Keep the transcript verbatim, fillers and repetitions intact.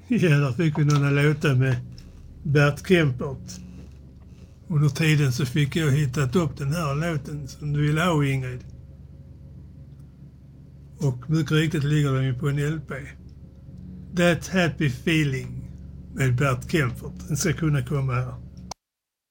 Ja, där fick vi några låtar med Bert Kempert. Under tiden så fick jag hittat upp den här låten som du vill ha, Ingrid. Och mycket riktigt ligger den ju på en L P. That Happy Feeling med Bert Kempert. Den ska kunna komma här.